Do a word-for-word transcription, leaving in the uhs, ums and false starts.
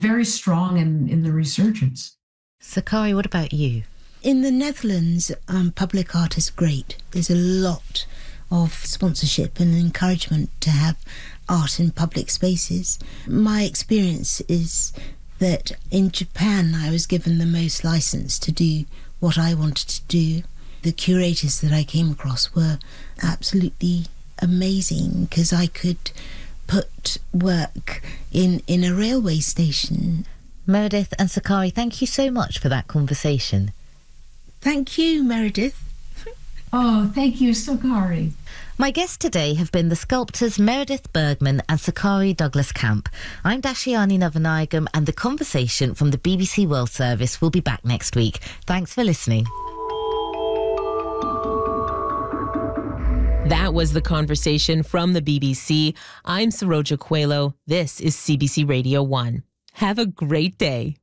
very strong in, in the resurgence. Sakari, what about you? In the Netherlands, um, public art is great. There's a lot of sponsorship and encouragement to have art in public spaces. My experience is that in Japan I was given the most license to do what I wanted to do. The curators that I came across were absolutely amazing because I could put work in, in a railway station. Meredith and Sakari, thank you so much for that conversation. Thank you, Meredith. Oh, thank you, Sakari. My guests today have been the sculptors Meredith Bergman and Sakari Douglas Camp. I'm Dashiani Navanayagam, and The Conversation from the B B C World Service will be back next week. Thanks for listening. That was The Conversation from the B B C. I'm Saroja Coelho. This is C B C Radio one. Have a great day.